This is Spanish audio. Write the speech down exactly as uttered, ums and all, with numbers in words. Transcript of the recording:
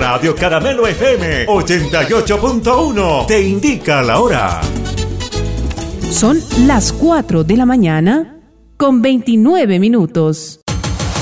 Radio Caramelo F M ochenta y ocho punto uno te indica la hora. Son las cuatro de la mañana con veintinueve minutos.